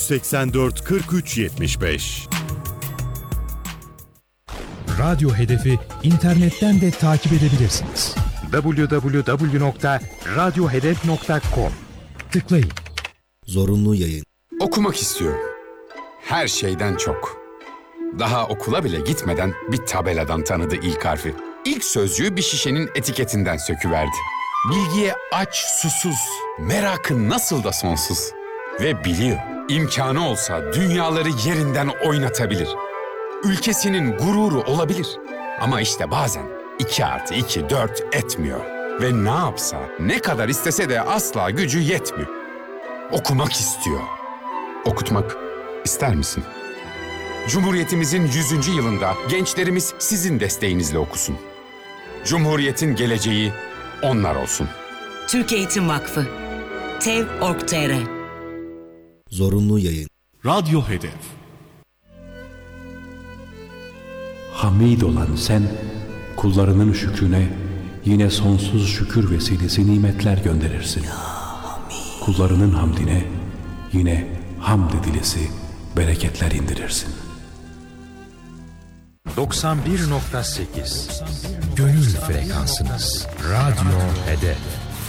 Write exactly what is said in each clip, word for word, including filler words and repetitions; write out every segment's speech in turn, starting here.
seksen dört kırk üç yetmiş beş. Radyo Hedef'i internetten de takip edebilirsiniz. double-u double-u double-u nokta radyo hedef nokta com Tıklayın. Zorunlu yayın. Okumak istiyorum. Her şeyden çok. Daha okula bile gitmeden bir tabeladan tanıdı ilk harfi. İlk sözcüğü bir şişenin etiketinden söküverdi. Bilgiye aç, susuz, merakı nasıl da sonsuz. Ve biliyor, imkanı olsa dünyaları yerinden oynatabilir. Ülkesinin gururu olabilir. Ama işte bazen iki artı iki dört etmiyor. Ve ne yapsa, ne kadar istese de asla gücü yetmiyor. Okumak istiyor. Okutmak ister misin? Cumhuriyetimizin yüzüncü yılında gençlerimiz sizin desteğinizle okusun. Cumhuriyetin geleceği onlar olsun. Türk Eğitim Vakfı tev nokta org nokta tr Zorunlu yayın. Radyo Hedef. Hamid olan sen, kullarının şükrüne yine sonsuz şükür vesilesi nimetler gönderirsin. Kullarının hamdine yine hamd edilesi bereketler indirirsin. doksan bir nokta sekiz Gönül frekansınız. Radyo Hedef.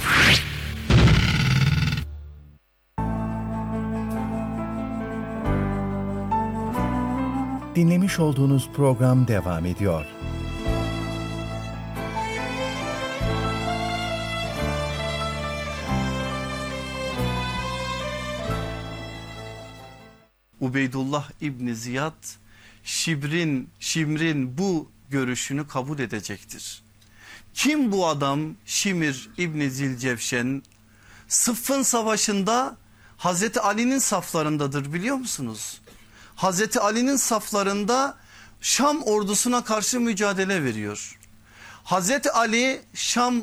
Dinlemiş olduğunuz program devam ediyor. Ubeydullah İbni Ziyad Şibrin, Şimr'in bu görüşünü kabul edecektir. Kim bu adam? Şimr İbni Zilcevşen Sıffın Savaşı'nda Hazreti Ali'nin saflarındadır, biliyor musunuz? Hazreti Ali'nin saflarında Şam ordusuna karşı mücadele veriyor. Hazreti Ali Şam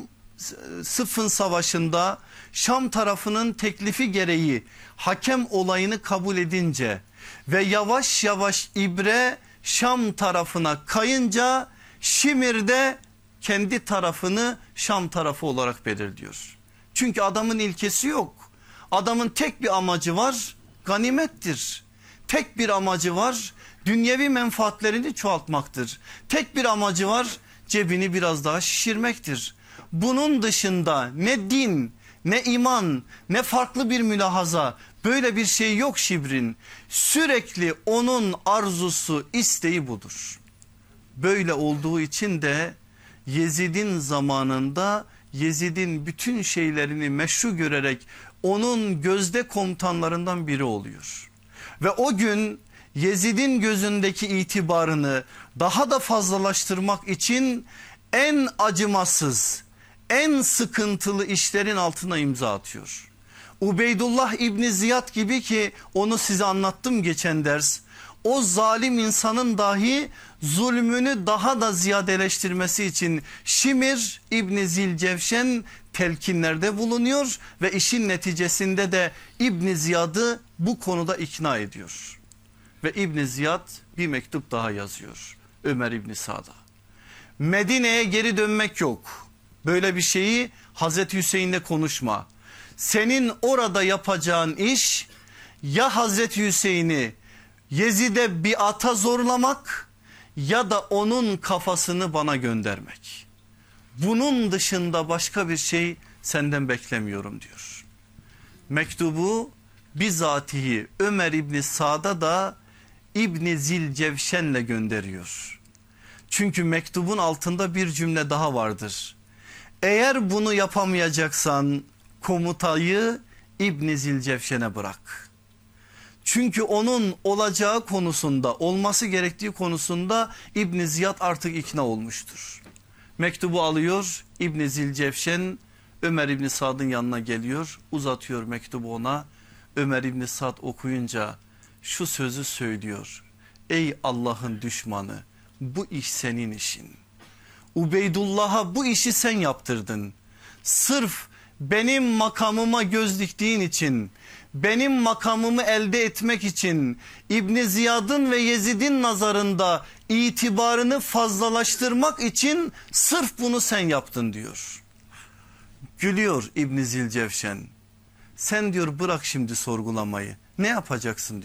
Sıffın Savaşı'nda Şam tarafının teklifi gereği hakem olayını kabul edince ve yavaş yavaş ibre Şam tarafına kayınca Şimr de kendi tarafını Şam tarafı olarak belirliyor. Çünkü adamın ilkesi yok. Adamın tek bir amacı var, ganimettir. Tek bir amacı var, dünyevi menfaatlerini çoğaltmaktır. Tek bir amacı var, cebini biraz daha şişirmektir. Bunun dışında ne din, ne iman, ne farklı bir mülahaza, böyle bir şey yok Şibr'in. Sürekli onun arzusu, isteği budur. Böyle olduğu için de Yezid'in zamanında Yezid'in bütün şeylerini meşru görerek onun gözde komutanlarından biri oluyor. Ve o gün Yezid'in gözündeki itibarını daha da fazlalaştırmak için en acımasız, en sıkıntılı işlerin altına imza atıyor. Ubeydullah İbni Ziyad gibi, ki onu size anlattım geçen ders, o zalim insanın dahi zulmünü daha da ziyadeleştirmesi için Şimr İbni Zilcevşen telkinlerde bulunuyor ve işin neticesinde de İbni Ziyad'ı bu konuda ikna ediyor. Ve İbni Ziyad bir mektup daha yazıyor Ömer İbni Sad'a. Medine'ye geri dönmek yok. Böyle bir şeyi Hazreti Hüseyin'le konuşma. Senin orada yapacağın iş ya Hazreti Hüseyin'i Yezid'e biata zorlamak ya da onun kafasını bana göndermek. Bunun dışında başka bir şey senden beklemiyorum diyor. Mektubu bizatihi Ömer İbni Sad'a da İbni Zilcevşen'le gönderiyor. Çünkü mektubun altında bir cümle daha vardır. Eğer bunu yapamayacaksan komutayı İbni Zilcevşen'e bırak. Çünkü onun olacağı konusunda, olması gerektiği konusunda İbni Ziyad artık ikna olmuştur. Mektubu alıyor, İbni Zilcevşen Ömer İbni Sad'ın yanına geliyor, uzatıyor mektubu ona. Ömer İbni Sad okuyunca şu sözü söylüyor: ey Allah'ın düşmanı, bu iş senin işin. Ubeydullah'a bu işi sen yaptırdın. Sırf benim makamıma göz diktiğin için, benim makamımı elde etmek için, İbni Ziyad'ın ve Yezid'in nazarında itibarını fazlalaştırmak için sırf bunu sen yaptın diyor. Gülüyor İbni Zilcevşen. Sen diyor bırak şimdi sorgulamayı, ne yapacaksın diyor.